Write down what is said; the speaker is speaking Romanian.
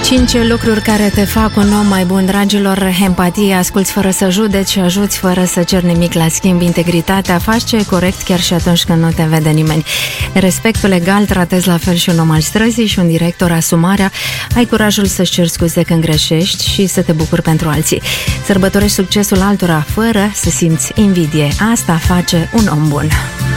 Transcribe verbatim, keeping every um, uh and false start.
Cinci lucruri care te fac un om mai bun, dragilor: empatie, asculți fără să judeci, ajuți fără să ceri nimic la schimb, integritatea, faci ce e corect chiar și atunci când nu te vede nimeni, respectul egal, tratezi la fel și un om al străzii și un director, asumarea, ai curajul să-ți ceri scuze când greșești și să te bucuri pentru alții, sărbătorești succesul altora fără să simți invidie, asta face un om bun.